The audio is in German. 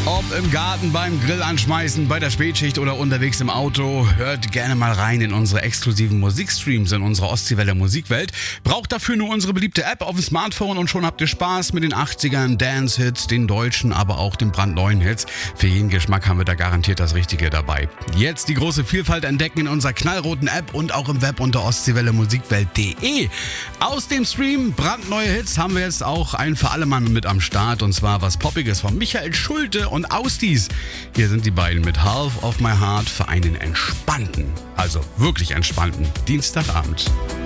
Ob im Garten, beim Grill anschmeißen, bei der Spätschicht oder unterwegs im Auto, hört gerne mal rein in unsere exklusiven Musikstreams in unserer Ostseewelle Musikwelt. Braucht dafür nur unsere beliebte App auf dem Smartphone und schon habt ihr Spaß mit den 80ern, Dance-Hits, den deutschen, aber auch den brandneuen Hits. Für jeden Geschmack haben wir da garantiert das Richtige dabei. Jetzt die große Vielfalt entdecken in unserer knallroten App und auch im Web unter ostseewellemusikwelt.de. Aus dem Stream brandneue Hits haben wir jetzt auch einen für alle Mann mit am Start, und zwar was Poppiges von Michael Schulte und Austis. Hier sind die beiden mit Half of My Heart für einen entspannten, also wirklich entspannten Dienstagabend.